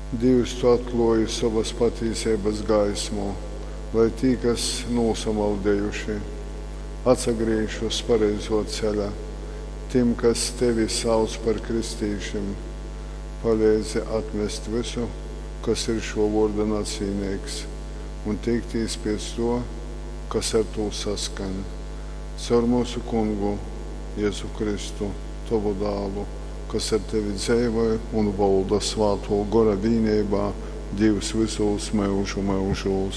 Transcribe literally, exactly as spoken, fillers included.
Dievs, tu atklāji savas patiesības gaismu, lai tie, kas nosamaldējuši, atsagriež uz pareizo ceļa. Tiem, kas tevi sauc par kristīšiem, palīdzi atmest visu, kas ir šo vārdu nacīnīgs, un tiekties pēc to, kas ar to saskan. Caur mūsu kungu, Jēzu Kristu, tavu dēlu, kas ar tevi dzīvoja un valda svāto gara vienībā, Dievs visos mūžu mūžos.